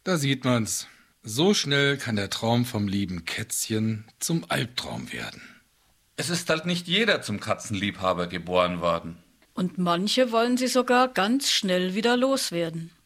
Da sieht man's. So schnell kann der Traum vom lieben Kätzchen zum Albtraum werden. Es ist halt nicht jeder zum Katzenliebhaber geboren worden. Und manche wollen sie sogar ganz schnell wieder loswerden.